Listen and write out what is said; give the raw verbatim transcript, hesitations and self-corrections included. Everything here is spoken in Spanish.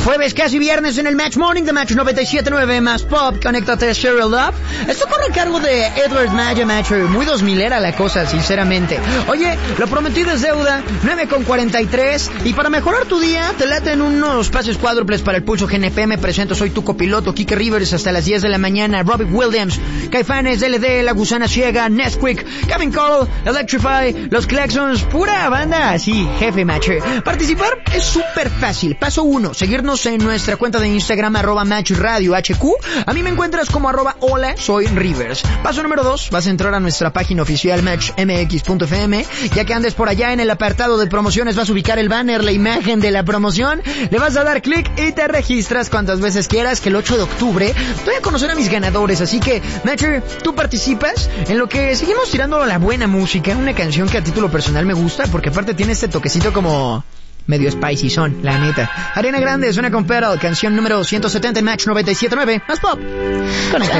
Jueves, casi viernes en el Match Morning de Match noventa y siete punto nueve más Pop. Conéctate a Sheryl Love. Esto corre a cargo de Edward Maya Match. Muy dos milera la cosa, sinceramente. Oye, lo prometido es deuda. nueve con cuarenta y tres. Y para mejorar tu día, te laten unos pases cuádruples para el Pulso G N P. Me presento, soy tu copiloto, Kike Rivers, hasta las diez de la mañana. Robbie Williams, Caifanes, L D, La Gusana Ciega, Nesquik, Kevin Cole, Electrify, Los Claxons, pura banda. Sí, jefe Match. Participar es súper fácil. Paso uno, seguirnos en nuestra cuenta de Instagram, arroba Match Radio H Q. A mí me encuentras como arroba hola, soy Rivers. Paso número dos, vas a entrar a nuestra página oficial match m x punto f m. Ya que andes por allá en el apartado de promociones, vas a ubicar el banner, la imagen de la promoción. Le vas a dar clic y te registras cuantas veces quieras, que el ocho de octubre voy a conocer a mis ganadores. Así que, Matcher, tú participas en lo que seguimos tirando la buena música. Una canción que a título personal me gusta, porque aparte tiene este toquecito como medio spicy son, la neta. Ariana Grande suena con Pearl, canción número ciento setenta en Match noventa y siete punto nueve. Más Pop. Conecta.